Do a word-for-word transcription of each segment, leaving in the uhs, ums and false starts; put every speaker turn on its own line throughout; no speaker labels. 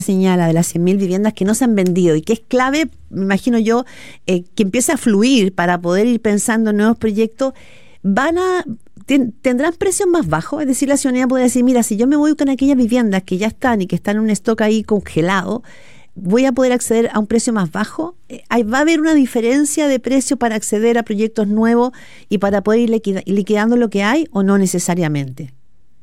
señala de las cien mil viviendas que no se han vendido y que es clave, me imagino yo, eh, que empiece a fluir para poder ir pensando en nuevos proyectos, van a ten, tendrán precios más bajos. Es decir, la ciudadanía puede decir, mira, si yo me voy con aquellas viviendas que ya están y que están en un stock ahí congelado, voy a poder acceder a un precio más bajo. Eh, ¿Va a haber una diferencia de precio para acceder a proyectos nuevos y para poder ir liquida, liquidando lo que hay, o no necesariamente?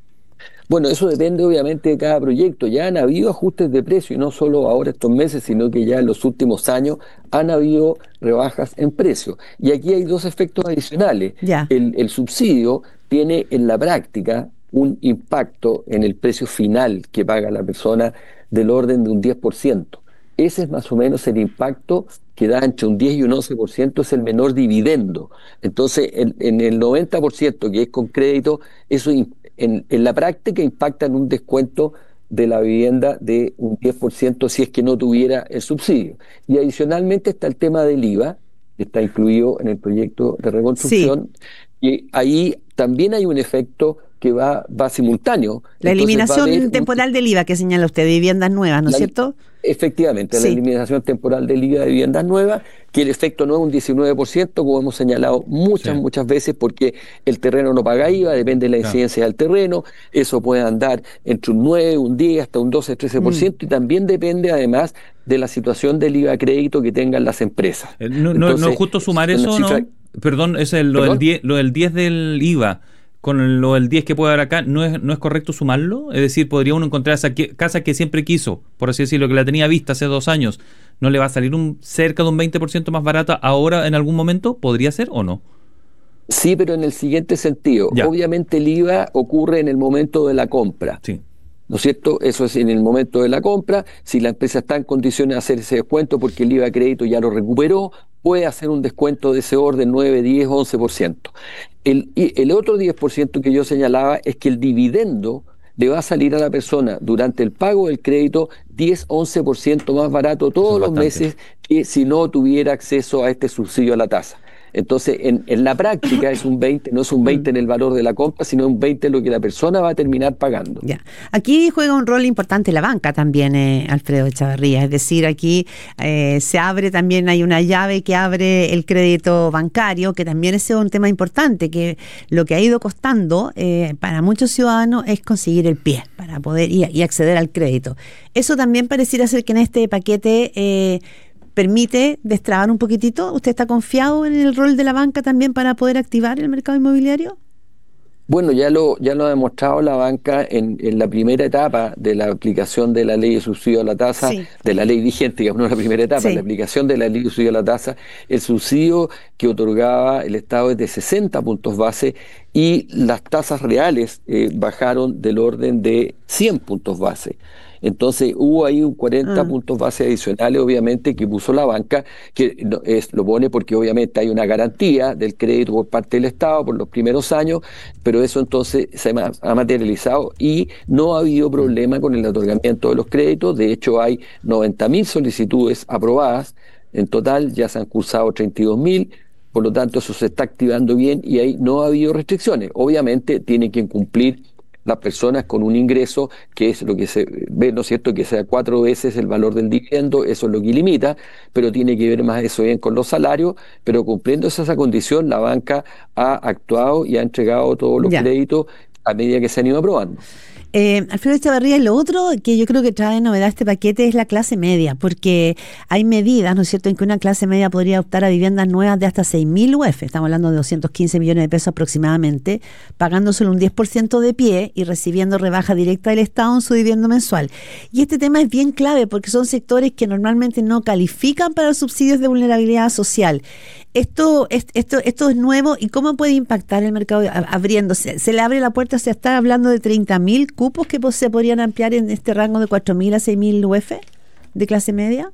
Bueno, eso depende obviamente de cada proyecto. Ya han habido ajustes de precio, y no solo ahora estos meses, sino que ya en los últimos años han habido rebajas en precio. Y aquí hay dos efectos adicionales.
Ya.
El, el subsidio tiene en la práctica un impacto en el precio final que paga la persona del orden de un diez por ciento. Ese es más o menos el impacto que da entre un diez y un once por ciento, es el menor dividendo. Entonces, en, en el noventa por ciento que es con crédito, eso en, en la práctica impacta en un descuento de la vivienda de un diez por ciento si es que no tuviera el subsidio. Y adicionalmente está el tema del I V A, que está incluido en el proyecto de reconstrucción, sí. Y ahí también hay un efecto que va, va simultáneo.
La Entonces, eliminación temporal un... del I V A que señala usted, de viviendas nuevas, ¿no es cierto?
Efectivamente,
sí.
La eliminación temporal del I V A de viviendas nuevas, que el efecto no es un diecinueve por ciento, como hemos señalado muchas, sí. muchas veces, porque el terreno no paga I V A, depende de la incidencia claro. del terreno, eso puede andar entre un nueve, un diez, hasta un doce, trece por ciento, mm. y también depende además de la situación del I V A crédito que tengan las empresas.
Eh, no, Entonces, no es justo sumar eso, cifra... ¿no? Perdón, es el, lo, ¿Perdón? Del diez, lo del diez del I V A. Con lo del diez que puede haber acá, ¿no es, ¿no es correcto sumarlo? Es decir, ¿podría uno encontrar esa que, casa que siempre quiso, por así decirlo, que la tenía vista hace dos años, ¿no le va a salir un cerca de un veinte por ciento más barata ahora en algún momento? ¿Podría ser o no?
Sí, pero en el siguiente sentido. Ya. Obviamente el I V A ocurre en el momento de la compra.
Sí.
¿No es cierto? Eso es en el momento de la compra. Si la empresa está en condiciones de hacer ese descuento porque el I V A crédito ya lo recuperó, puede hacer un descuento de ese orden nueve, diez, once por ciento. El, el otro diez por ciento que yo señalaba es que el dividendo le va a salir a la persona durante el pago del crédito diez, once por ciento más barato todos los meses que si no tuviera acceso a este subsidio a la tasa. Entonces, en, en la práctica es un veinte, no es un veinte en el valor de la compra, sino un veinte en lo que la persona va a terminar pagando.
Ya. Aquí juega un rol importante la banca también, eh, Alfredo Echavarría. Es decir, aquí eh, se abre también, hay una llave que abre el crédito bancario, que también es un tema importante, que lo que ha ido costando eh, para muchos ciudadanos es conseguir el pie para poder y, y acceder al crédito. Eso también pareciera ser que en este paquete eh, permite destrabar un poquitito. ¿Usted está confiado en el rol de la banca también para poder activar el mercado inmobiliario?
Bueno, ya lo ya lo ha demostrado la banca en, en la primera etapa de la aplicación de la ley de subsidio a la tasa, sí. de la ley vigente, digamos, no la primera etapa, sí. la aplicación de la ley de subsidio a la tasa, el subsidio que otorgaba el Estado es de sesenta puntos base y las tasas reales eh, bajaron del orden de cien puntos base. Entonces hubo ahí un cuarenta ah. puntos base adicionales, obviamente, que puso la banca, que es, lo pone porque obviamente hay una garantía del crédito por parte del Estado por los primeros años, pero eso entonces se ha materializado y no ha habido problema con el otorgamiento de los créditos. De hecho, hay noventa mil solicitudes aprobadas, en total ya se han cursado treinta y dos mil, por lo tanto eso se está activando bien y ahí no ha habido restricciones. Obviamente tienen que cumplir las personas con un ingreso que es lo que se ve, ¿no es cierto?, que sea cuatro veces el valor del dividendo, eso es lo que limita, pero tiene que ver más eso bien con los salarios, pero cumpliéndose esa condición, la banca ha actuado y ha entregado todos los ya. créditos a medida que se han ido aprobando.
Eh, Alfredo Echavarría, y lo otro que yo creo que trae novedad este paquete es la clase media, porque hay medidas, ¿no es cierto?, en que una clase media podría optar a viviendas nuevas de hasta seis mil U F, estamos hablando de doscientos quince millones de pesos aproximadamente, pagando solo un diez por ciento de pie y recibiendo rebaja directa del Estado en su dividendo mensual. Y este tema es bien clave porque son sectores que normalmente no califican para los subsidios de vulnerabilidad social. Esto, esto, esto es nuevo, ¿y cómo puede impactar el mercado abriéndose? ¿Se le abre la puerta? ¿Se está hablando de treinta mil cupos que se podrían ampliar en este rango de cuatro mil a seis mil U F de clase media?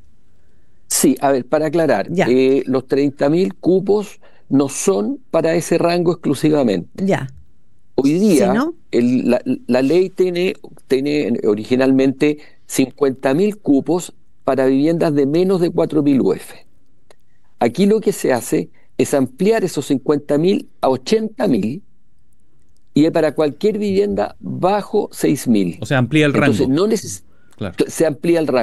Sí, a ver, para aclarar, eh, los treinta mil cupos no son para ese rango exclusivamente.
Ya.
Hoy día,
¿Sí, no?
el, la, la ley tiene, tiene originalmente cincuenta mil cupos para viviendas de menos de cuatro mil U F. Aquí lo que se hace es ampliar esos cincuenta mil a ochenta mil y para cualquier vivienda bajo seis mil.
O sea, amplía el
Entonces,
rango.
No neces-
Claro.
Se amplía el rango.